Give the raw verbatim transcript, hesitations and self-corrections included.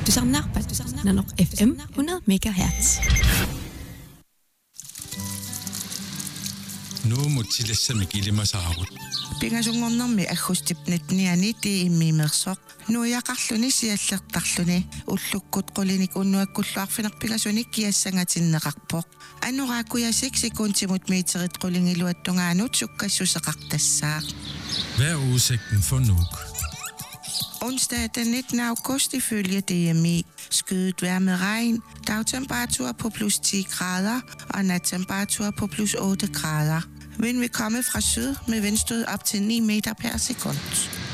Pattusanna, Pattusanna nok F M hundrede megahertz. Nu må tillæse mig gilde mig saarut. Pingasungornermi agustipnitniani tiimmiimersoq nuiaqarluni siallertarluni ullukkut qulinik unnuakkulluarfineq pingasunik kiassangatinneqarpoq annoraakuyasik sekuntimut meterit qulingiluattungaanut sukkassuseqartassaaq. Hvad er udsigten for Nuuk? Onsdag den nittende august ifølge D M I. Skyet vejr med regn, dagtemperatur på plus ti grader og nattemperatur på plus otte grader. Vind vil komme fra syd med vindstød op til ni meter per sekund.